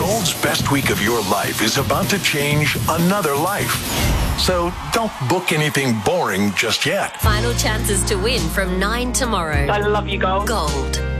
Gold's best week of your life is about to change another life. So don't book anything boring just yet. Final chances to win from 9 tomorrow. I love you, Gold. Gold.